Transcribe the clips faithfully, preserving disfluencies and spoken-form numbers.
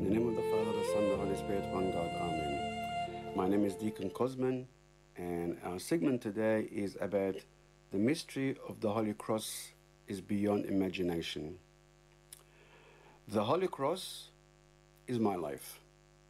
the name of the Father, the Son, the Holy Spirit, one God. Amen. My name is Deacon Cosman, and our segment today is about the mystery of the Holy Cross is beyond imagination. The Holy Cross is my life,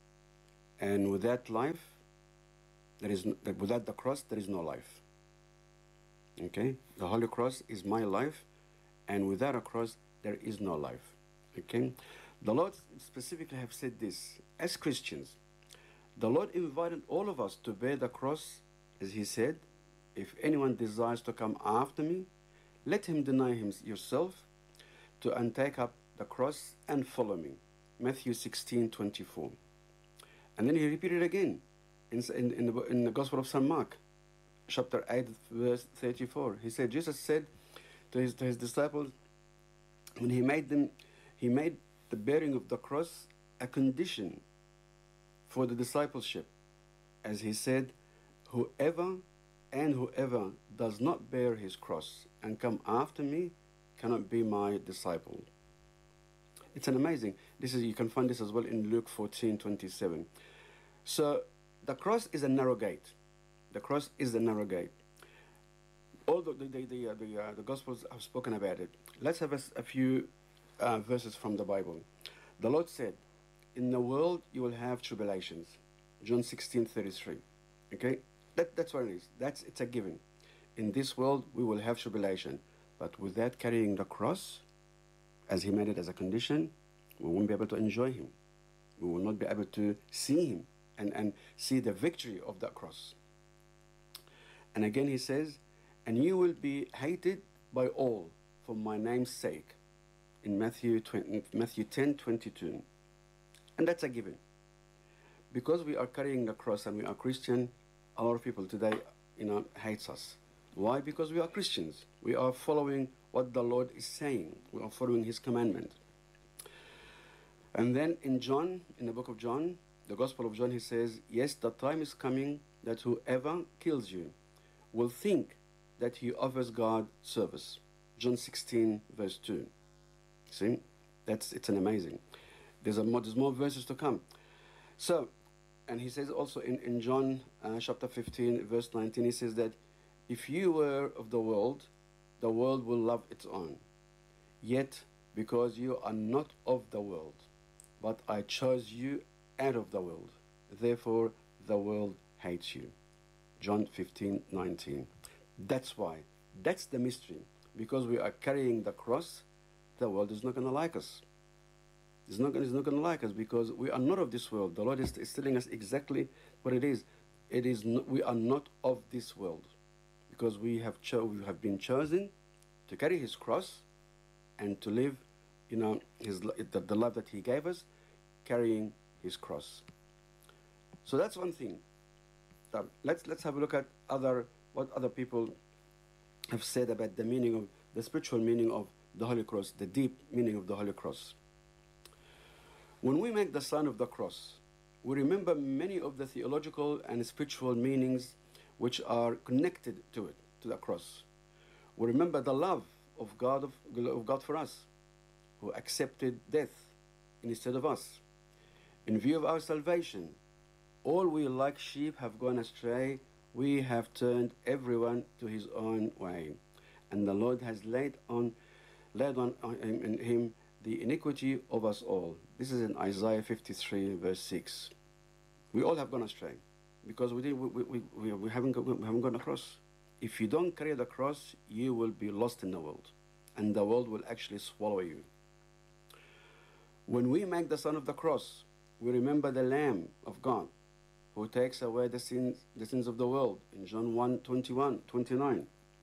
and without life, there is no, without the cross, there is no life. Okay, the Holy Cross is my life, and without a cross, there is no life. Okay, the Lord specifically have said this as Christians. The Lord invited all of us to bear the cross, as He said, "If anyone desires to come after me, let him deny him yourself, to and take up the cross and follow me." Matthew sixteen twenty-four. And then He repeated again in, in, in, the, in the Gospel of Saint Mark, chapter eight, verse thirty-four. He said, Jesus said to his, to his disciples, when He made them, He made the bearing of the cross a condition for the discipleship. As He said, whoever and whoever does not bear his cross and come after me cannot be my disciple. It's an amazing. This is, you can find this as well in Luke fourteen twenty-seven. So the cross is a narrow gate. The cross is a narrow gate. All the the the the, uh, the, uh, the Gospels have spoken about it. Let's have a, a few uh, verses from the Bible. The Lord said, "In the world you will have tribulations." John sixteen thirty-three. Okay, that that's what it is. That's it's a given. In this world we will have tribulation, but without carrying the cross, as He made it as a condition, we won't be able to enjoy Him. We will not be able to see Him and, and see the victory of that cross. And again He says, "And you will be hated by all for my name's sake," in Matthew twenty, Matthew ten twenty-two. And that's a given. Because we are carrying the cross and we are Christian, a lot of people today, you know, hates us. Why? Because we are Christians. We are following what the Lord is saying. We are following His commandment. And then in John, in the book of John, the Gospel of John, He says, "Yes, the time is coming that whoever kills you will think that he offers God service." John sixteen, verse two. See? That's, it's an amazing. There's, a more, there's more verses to come. So, and He says also in, in John uh, chapter fifteen, verse nineteen, He says that if you were of the world, the world will love its own. Yet, because you are not of the world, but I chose you out of the world, therefore the world hates you. John fifteen nineteen. That's why. That's the mystery. Because we are carrying the cross, the world is not going to like us. It's not, it's not going to like us because we are not of this world. The Lord is, is telling us exactly what it is. It is not, we are not of this world because we have cho- we have been chosen to carry His cross and to live, you know, His the, the love that He gave us, carrying His cross. So that's one thing. Uh, let's let's have a look at other what other people have said about the meaning of the spiritual meaning of the Holy Cross, the deep meaning of the Holy Cross. When we make the sign of the cross, we remember many of the theological and spiritual meanings which are connected to it, to the cross. We remember the love of God of, of God for us, who accepted death instead of us. In view of our salvation, all we like sheep have gone astray. We have turned everyone to his own way, and the Lord has laid on, laid on in, in Him the iniquity of us all. This is in Isaiah fifty-three, verse six. We all have gone astray because we, did, we, we, we, we, haven't, got, we haven't gone across. If you don't carry the cross, you will be lost in the world, and the world will actually swallow you. When we make the sign of the cross, we remember the Lamb of God who takes away the sins, the sins of the world in John one twenty-one, twenty-nine.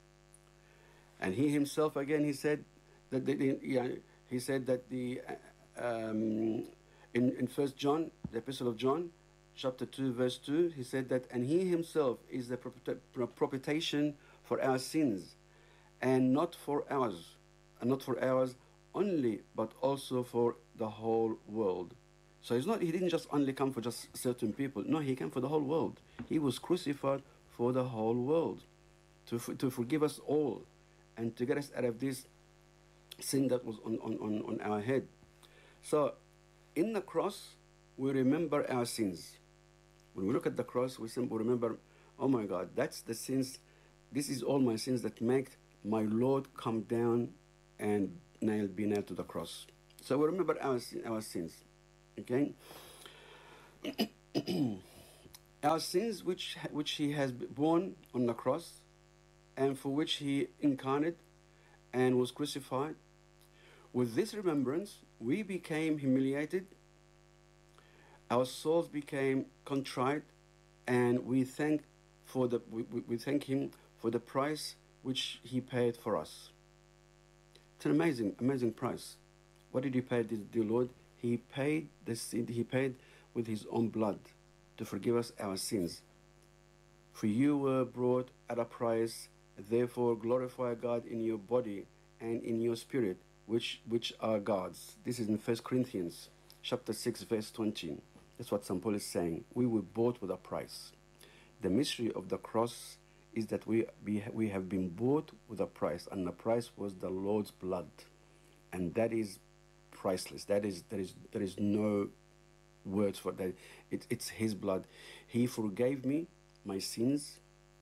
And He Himself, again, He said that the, yeah, He said that the um, in in First John, the Epistle of John, chapter two, verse two, He said that, and He Himself is the propitiation for our sins, and not for ours, and not for ours only, but also for the whole world. So it's not, He didn't just only come for just certain people. No, He came for the whole world. He was crucified for the whole world, to to forgive us all, and to get us out of this sin that was on, on, on, on our head. So in the cross, we remember our sins. When we look at the cross, we simply remember, oh my God, that's the sins. This is all my sins that make my Lord come down and nailed, be nailed to the cross. So we remember our, our sins, okay? Our sins which, which he has borne on the cross and for which he incarnate and was crucified. With this remembrance, we became humiliated, our souls became contrite, and we thank for the we, we thank him for the price which he paid for us. It's an amazing, amazing price. What did he pay, dear Lord? He paid the sin, he paid with his own blood to forgive us our sins. For you were brought at a price, therefore glorify God in your body and in your spirit, which which are God's. This is in First Corinthians chapter six, verse twenty. That's what Saint Paul is saying. We were bought with a price. The mystery of the cross is that we, we, we have been bought with a price, and the price was the Lord's blood. And that is priceless. That is, there is, there is no words for that. It, it's his blood. He forgave me my sins,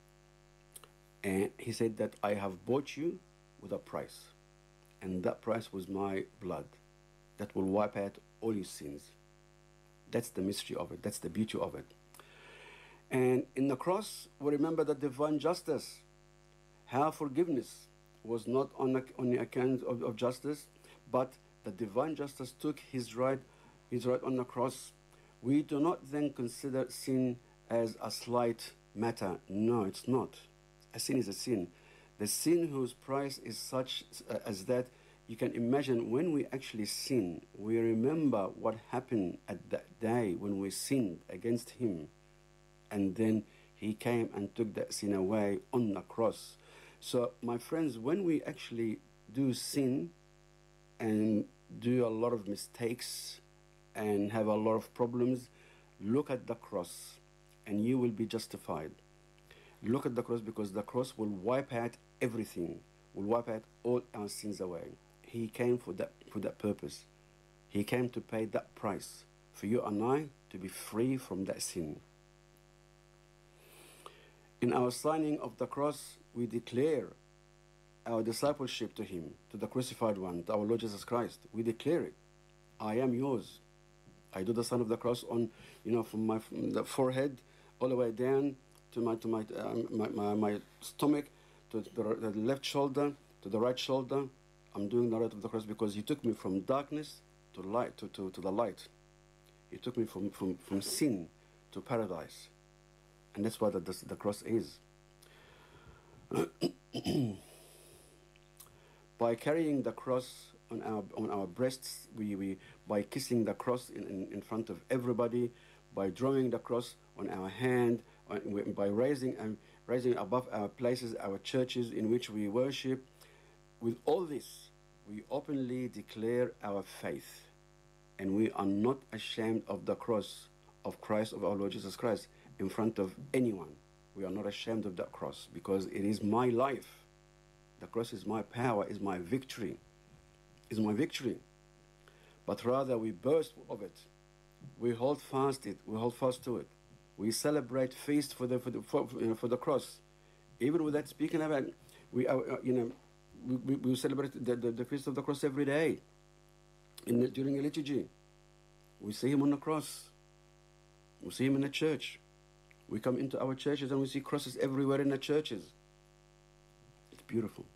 and he said that I have bought you with a price. And that price was my blood that will wipe out all your sins. That's the mystery of it. That's the beauty of it. And in the cross, we remember the divine justice. How forgiveness was not on the, on the account of, of justice, but the divine justice took his right, his right on the cross. We do not then consider sin as a slight matter. No, it's not. A sin is a sin. The sin whose price is such uh, as that you can imagine when we actually sin, we remember what happened at that day when we sinned against him. And then he came and took that sin away on the cross. So, my friends, when we actually do sin and do a lot of mistakes and have a lot of problems, look at the cross and you will be justified. Look at the cross, because the cross will wipe out everything, will wipe out all our sins away. He came for that, for that purpose. He came to pay that price for you and I to be free from that sin. In our signing of the cross, we declare our discipleship to him, to the crucified one, to our Lord Jesus Christ. We declare it. I am yours. I do the sign of the cross on, you know, from my from the forehead all the way down to my to my um, my, my, my stomach, to the, the left shoulder, to the right shoulder. I'm doing the right of the cross because he took me from darkness to light, to, to, to the light. He took me from, from, from sin to paradise. And that's what the, the, the cross is. By carrying the cross on our on our breasts, we, we by kissing the cross in, in, in front of everybody, by drawing the cross on our hand, by raising and raising above our places, our churches in which we worship. With all this, we openly declare our faith, and we are not ashamed of the cross of Christ, of our Lord Jesus Christ, in front of anyone. We are not ashamed of that cross, because it is my life. The cross is my power, is my victory, is my victory. But rather we boast of it. We hold fast it. We hold fast to it. We celebrate feast for the for the for, you know, for the cross. Even without speaking about, we are uh, you know. We, we celebrate the, the, the feast of the cross every day. In the, during the liturgy, we see him on the cross. We see him in the church. We come into our churches and we see crosses everywhere in the churches. It's beautiful.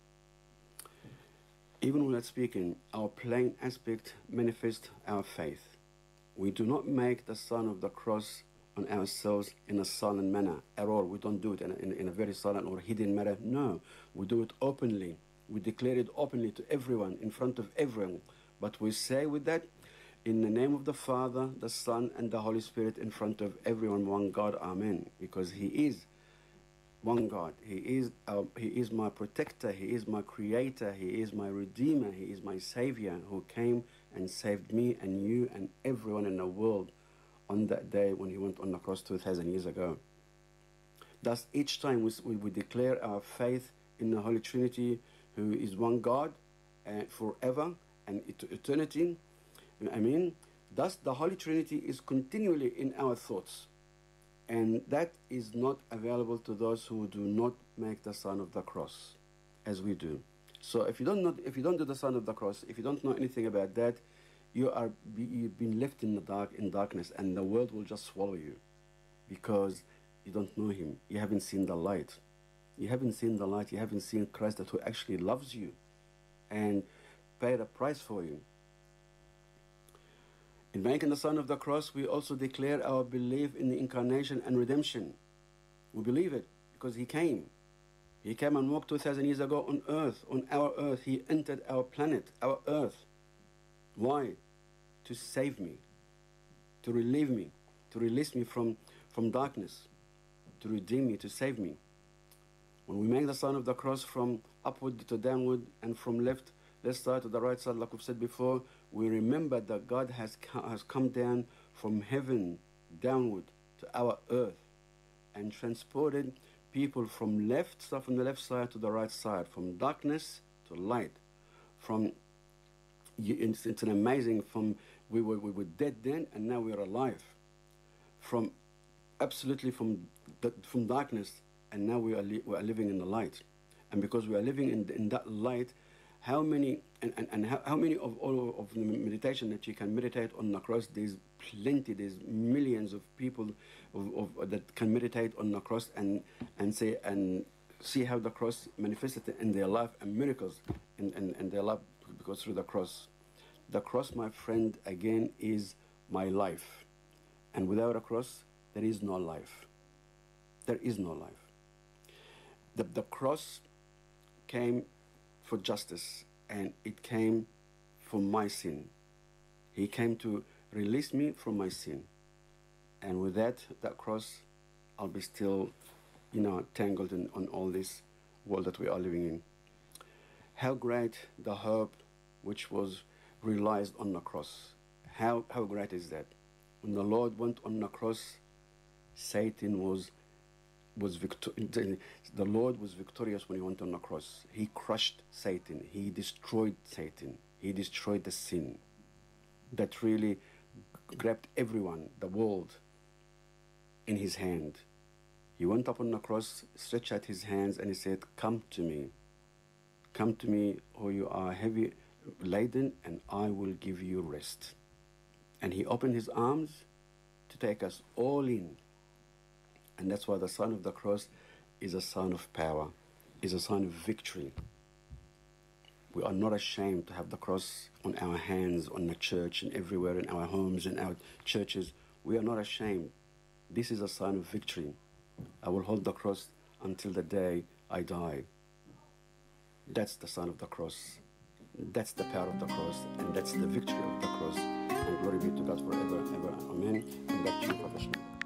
Even without speaking, our plain aspect manifests our faith. We do not make the sign of the cross on ourselves in a silent manner at all. We don't do it in a, in, in a very silent or hidden manner. No, we do it openly. We declare it openly to everyone, in front of everyone. But we say with that, in the name of the Father, the Son, and the Holy Spirit, in front of everyone, one God, Amen. Because he is one God. He is, uh, he is my protector. He is my creator. He is my redeemer. He is my savior, who came and saved me and you and everyone in the world on that day when he went on the cross two thousand years ago. Thus, each time we, we, we declare our faith in the Holy Trinity, who is one God uh, forever and et eternity, I mean, Thus, the Holy Trinity is continually in our thoughts. And that is not available to those who do not make the sign of the cross, as we do. So if you don't know, if you don't do the sign of the cross, if you don't know anything about that, you are be, you've been left in the dark, in darkness, and the world will just swallow you, because you don't know Him. You haven't seen the light. You haven't seen the light. You haven't seen Christ, that who actually loves you, and paid a price for you. In making the sign of the cross, we also declare our belief in the incarnation and redemption. We believe it because He came. He came and walked two thousand years ago on earth, on our earth. He entered our planet, our earth. Why? To save me, to relieve me, to release me from, from darkness, to redeem me, to save me. When we make the sign of the cross from upward to downward and from left, left side to the right side, like we've said before, we remember that God has, has come down from heaven downward to our earth and transported people from left, so from the left side to the right side, from darkness to light. From it's, it's an amazing, from we were, we were dead then and now we are alive. From absolutely from, from darkness and now we are, li we are living in the light. And because we are living in, in that light, how many and, and, and how, how many of all of the meditation that you can meditate on the cross? There's plenty, there's millions of people of, of, that can meditate on the cross and and say and see how the cross manifested in their life and miracles in, in, in their life because through the cross. The cross, my friend, again is my life. And without a cross, there is no life. There is no life. The, the cross came for justice, and it came for my sin. He came to release me from my sin. And with that, that cross, I'll be still, you know, tangled in on all this world that we are living in. How great the hope which was realized on the cross. How, how great is that? When the Lord went on the cross, Satan was was victor the Lord was victorious when He went on the cross. He crushed Satan. He destroyed Satan. He destroyed the sin that really grabbed everyone, the world, in His hand. He went up on the cross, stretched out His hands, and He said, "Come to me. Come to me, or you are heavy laden, and I will give you rest." And He opened His arms to take us all in. And that's why the sign of the cross is a sign of power, is a sign of victory. We are not ashamed to have the cross on our hands, on the church, and everywhere, in our homes, in our churches. We are not ashamed. This is a sign of victory. I will hold the cross until the day I die. That's the sign of the cross. That's the power of the cross, and that's the victory of the cross. And glory be to God forever and ever. Amen. And back to you, Prophet Shmuel.